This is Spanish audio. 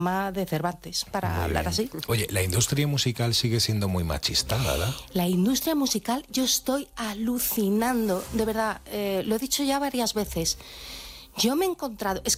de Cervantes, para hablar así. Oye, la industria musical sigue siendo muy machista, ¿verdad? La industria musical, yo estoy alucinando, de verdad, lo he dicho ya varias veces. Yo me he encontrado, es